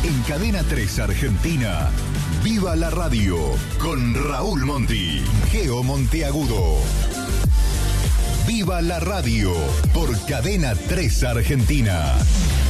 En Cadena 3 Argentina, Viva la Radio, con Raúl Monti, Geo Monteagudo. Viva la Radio, por Cadena 3 Argentina.